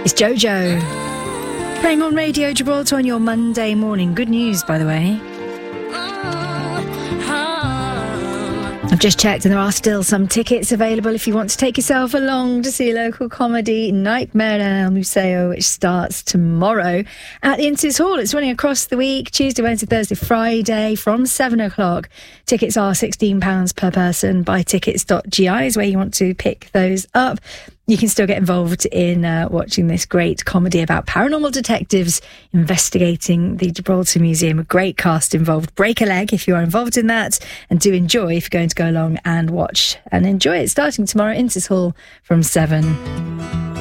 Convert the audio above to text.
It's Jojo playing on Radio Gibraltar on your Monday morning. Good news, by the way. I've just checked and there are still some tickets available if you want to take yourself along to see a local comedy, Nightmare at El Museo, which starts tomorrow at the Intis Hall. It's running across the week, Tuesday, Wednesday, Thursday, Friday from 7 o'clock. Tickets are £16 per person. Buytickets.gi is where you want to pick those up. You can still get involved in watching this great comedy about paranormal detectives investigating the Gibraltar Museum. A great cast involved. Break a leg if you are involved in that, and do enjoy if you're going to go along and watch and enjoy it. Starting tomorrow, Intis Hall from 7.